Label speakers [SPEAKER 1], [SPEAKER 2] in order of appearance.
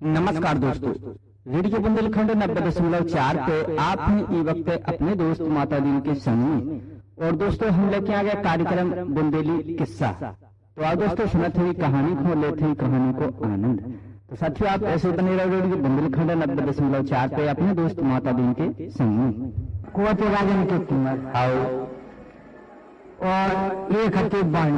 [SPEAKER 1] नमस्कार दोस्तों, रेडियो बुंदेलखंड 90.4 पे आप हैं ई वक्त अपने दोस्त माता दीन के संग में। और दोस्तों हम लेके आ गए कार्यक्रम बुंदेली किस्सा। तो आप दोस्तों सुनते हुई कहानी को लेते ही कहानी को आनंद। तो साथियों आप ऐसे बने रहो रेडियो बुंदेलखंड 90.4 पे अपने दोस्त माता दीन के संग में।
[SPEAKER 2] कुआते राजन के कुंवर
[SPEAKER 1] आओ
[SPEAKER 2] और एक हत्ती बाण